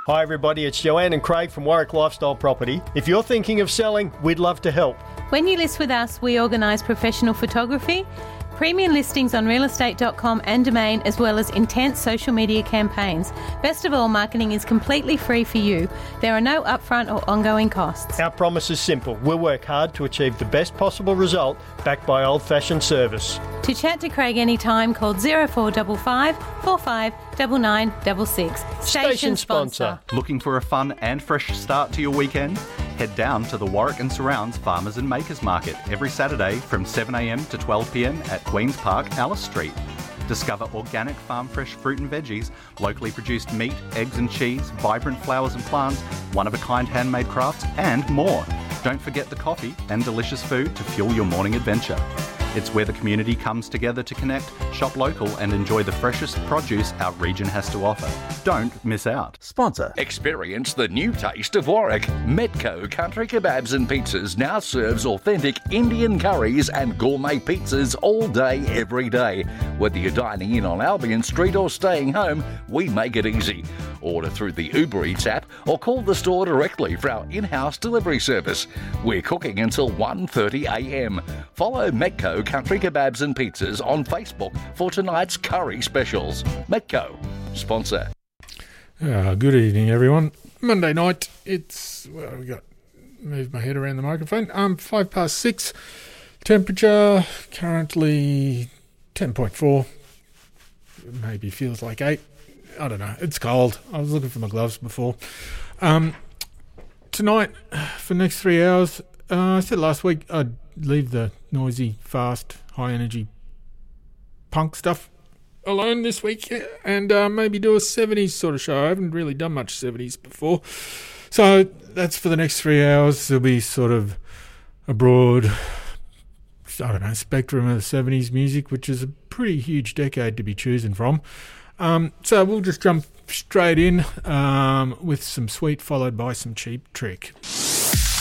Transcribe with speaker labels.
Speaker 1: Hi everybody, it's Joanne and Craig from Warwick Lifestyle Property. If you're thinking of selling, we'd love to help.
Speaker 2: When you list with us, we organise professional photography, premium listings on realestate.com and Domain, as well as intense social media campaigns. Best of all, marketing is completely free for you. There are no upfront or ongoing costs.
Speaker 1: Our promise is simple. We'll work hard to achieve the best possible result, backed by old-fashioned service.
Speaker 2: To chat to Craig anytime, call 0455 45 9966.
Speaker 1: Station sponsor.
Speaker 3: Looking for a fun and fresh start to your weekend? Head down to the Warwick and Surrounds Farmers and Makers Market every Saturday from 7am to 12pm at Queen's Park, Alice Street. Discover organic farm fresh fruit and veggies, locally produced meat, eggs and cheese, vibrant flowers and plants, one-of-a-kind handmade crafts and more. Don't forget the coffee and delicious food to fuel your morning adventure. It's where the community comes together to connect, shop local and enjoy the freshest produce our region has to offer. Don't miss out.
Speaker 4: Sponsor.
Speaker 5: Experience the new taste of Warwick. Metco Country Kebabs and Pizzas now serves authentic Indian curries and gourmet pizzas all day, every day. Whether you're dining in on Albion Street or staying home, we make it easy. Order through the Uber Eats app or call the store directly for our in-house delivery service. We're cooking until 1:30am. Follow Metco Country Kebabs and Pizzas on Facebook for tonight's curry specials. Metco, sponsor.
Speaker 6: Good evening, everyone. Monday night, it's, well, move my head around the microphone. 6:05. Temperature currently 10.4. Maybe feels like 8. I don't know. It's cold. I was looking for my gloves before. Tonight, for the next 3 hours, I said last week I'd leave the noisy, fast, high-energy punk stuff alone this week and maybe do a 70s sort of show. I haven't really done much 70s before. So that's for the next 3 hours. There'll be sort of a broad, I don't know, spectrum of 70s music, which is a pretty huge decade to be choosing from. So we'll just jump straight in with some sweet followed by some Cheap Trick.